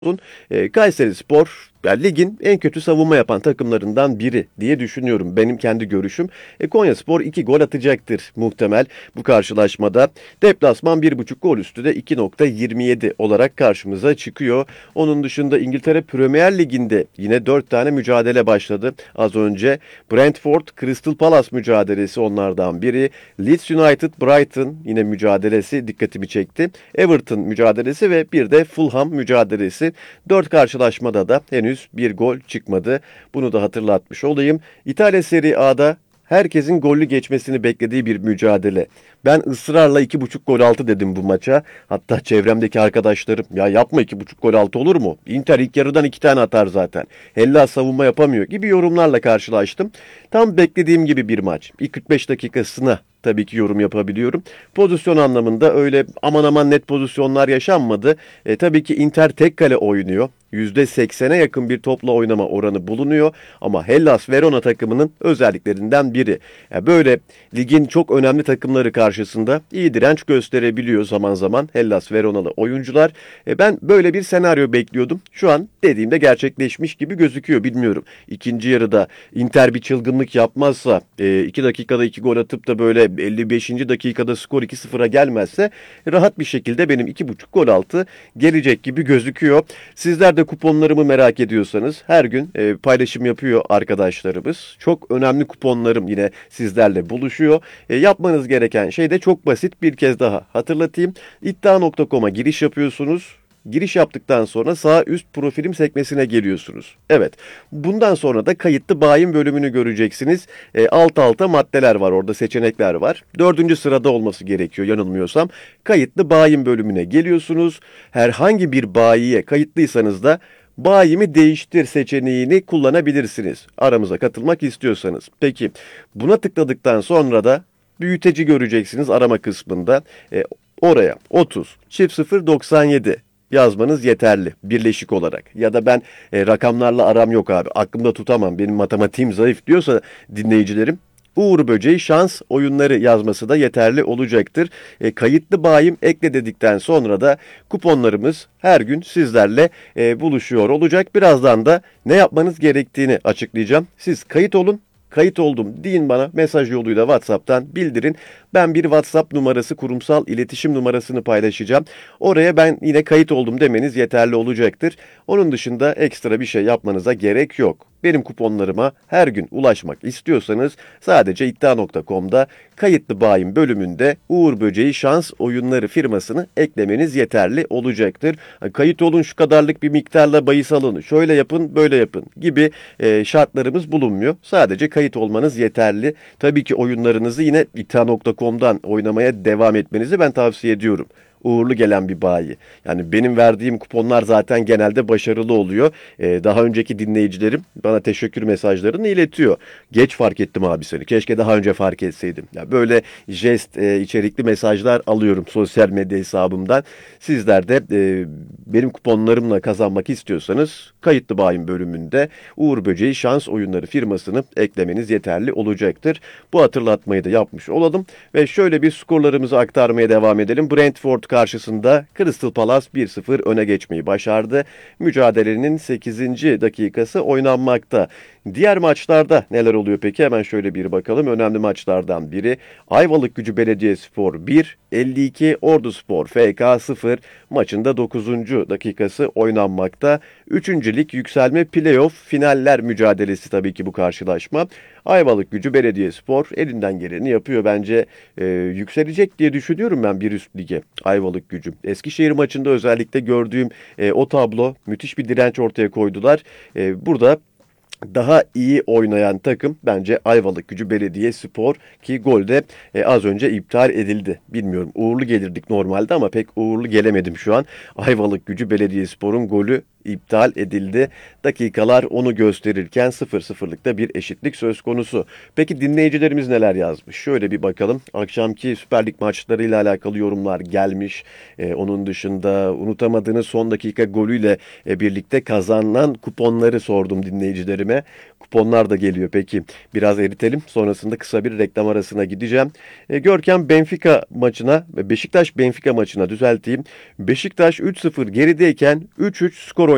Kayserispor yani ligin en kötü savunma yapan takımlarından biri diye düşünüyorum. Benim kendi görüşüm. Konyaspor 2 gol atacaktır muhtemel bu karşılaşmada. Deplasman 1,5 gol üstü de 2,27 olarak karşımıza çıkıyor. Onun dışında İngiltere Premier Ligi'nde yine 4 tane mücadele başladı. Az önce Brentford Crystal Palace mücadelesi onlardan biri. Leeds United Brighton yine mücadelesi dikkatimi çekti. Everton mücadelesi ve bir de Fulham mücadelesi. 4 karşılaşmada da henüz bir gol çıkmadı. Bunu da hatırlatmış olayım. İtalya Serie A'da herkesin gollü geçmesini beklediği bir mücadele. Ben ısrarla 2,5 gol altı dedim bu maça. Hatta çevremdeki arkadaşlarım ya yapma 2,5 gol altı olur mu? Inter ilk yarıdan 2 tane atar zaten. Hellas savunma yapamıyor gibi yorumlarla karşılaştım. Tam beklediğim gibi bir maç. İlk 45 dakikasına tabii ki yorum yapabiliyorum. Pozisyon anlamında öyle aman aman net pozisyonlar yaşanmadı. Tabii ki Inter tek kale oynuyor. %80'e yakın bir topla oynama oranı bulunuyor. Ama Hellas Verona takımının özelliklerinden biri. Böyle ligin çok önemli takımları karşısında iyi direnç gösterebiliyor zaman zaman Hellas Veronalı oyuncular. Ben böyle bir senaryo bekliyordum. Şu an dediğimde gerçekleşmiş gibi gözüküyor, bilmiyorum. İkinci yarıda Inter bir çılgınlık yapmazsa 2 dakikada 2 gol atıp da böyle 55. dakikada skor 2-0'a gelmezse rahat bir şekilde benim 2,5 gol altı gelecek gibi gözüküyor. Sizler de kuponlarımı merak ediyorsanız her gün paylaşım yapıyor arkadaşlarımız. Çok önemli kuponlarım yine sizlerle buluşuyor. Yapmanız gereken şey de çok basit, bir kez daha hatırlatayım. İddia.com'a giriş yapıyorsunuz. Giriş yaptıktan sonra sağ üst profilim sekmesine geliyorsunuz. Evet, bundan sonra da kayıtlı bayin bölümünü göreceksiniz. Alt alta maddeler var, orada seçenekler var. 4. sırada olması gerekiyor yanılmıyorsam. Kayıtlı bayin bölümüne geliyorsunuz. Herhangi bir bayiye kayıtlıysanız da bayimi değiştir seçeneğini kullanabilirsiniz. Aramıza katılmak istiyorsanız. Peki buna tıkladıktan sonra da büyüteci göreceksiniz arama kısmında. Oraya 30 çift 0 97 yazmanız yeterli birleşik olarak. Ya da ben rakamlarla aram yok abi, aklımda tutamam, benim matematiğim zayıf diyorsa dinleyicilerim, Uğur Böceği şans oyunları yazması da yeterli olacaktır. Kayıtlı bayim ekle dedikten sonra da kuponlarımız her gün sizlerle buluşuyor olacak. Birazdan da ne yapmanız gerektiğini açıklayacağım. Siz kayıt olun. Kayıt oldum deyin, bana mesaj yoluyla WhatsApp'tan bildirin. Ben bir WhatsApp numarası, kurumsal iletişim numarasını paylaşacağım. Oraya ben yine kayıt oldum demeniz yeterli olacaktır. Onun dışında ekstra bir şey yapmanıza gerek yok. Benim kuponlarıma her gün ulaşmak istiyorsanız sadece iddia.com'da kayıtlı bayim bölümünde Uğur Böceği şans oyunları firmasını eklemeniz yeterli olacaktır. Kayıt olun, şu kadarlık bir miktarla bahis alın, şöyle yapın, böyle yapın gibi şartlarımız bulunmuyor. Sadece kayıt olmanız yeterli. Tabii ki oyunlarınızı yine iddia.com'dan oynamaya devam etmenizi ben tavsiye ediyorum. Uğurlu gelen bir bayi. Yani benim verdiğim kuponlar zaten genelde başarılı oluyor. Daha önceki dinleyicilerim bana teşekkür mesajlarını iletiyor. Geç fark ettim abi seni. Keşke daha önce fark etseydim. Ya böyle jest içerikli mesajlar alıyorum sosyal medya hesabımdan. Sizler de benim kuponlarımla kazanmak istiyorsanız kayıtlı bayim bölümünde Uğur Böceği şans oyunları firmasını eklemeniz yeterli olacaktır. Bu hatırlatmayı da yapmış olalım ve şöyle bir skorlarımızı aktarmaya devam edelim. Brentford karşısında Crystal Palace 1-0 öne geçmeyi başardı. Mücadelenin 8. dakikası oynanmakta. Diğer maçlarda neler oluyor peki? Hemen şöyle bir bakalım. Önemli maçlardan biri Ayvalıkgücü Belediyespor 1, 52 Orduspor FK 0 maçında 9. dakikası oynanmakta. 3. lig yükselme playoff finaller mücadelesi tabii ki bu karşılaşma. Ayvalıkgücü Belediyespor elinden geleni yapıyor. Bence yükselecek diye düşünüyorum ben bir üst lige Ayvalıkgücü. Eskişehir maçında özellikle gördüğüm o tablo, müthiş bir direnç ortaya koydular. Burada daha iyi oynayan takım bence Ayvalıkgücü Belediyespor ki golde az önce iptal edildi. Bilmiyorum, uğurlu gelirdik normalde ama pek uğurlu gelemedim şu an. Ayvalıkgücü Belediyespor'un golü iptal edildi. Dakikalar onu gösterirken 0-0'lıkta bir eşitlik söz konusu. Peki dinleyicilerimiz neler yazmış? Şöyle bir bakalım. Akşamki Süper Lig maçlarıyla alakalı yorumlar gelmiş. Onun dışında unutamadığınız son dakika golüyle birlikte kazanılan kuponları sordum dinleyicilerime. Kuponlar da geliyor. Peki biraz eritelim. Sonrasında kısa bir reklam arasına gideceğim. Görkem Benfica maçına, Beşiktaş Benfica maçına düzelteyim. Beşiktaş 3-0 gerideyken 3-3 skor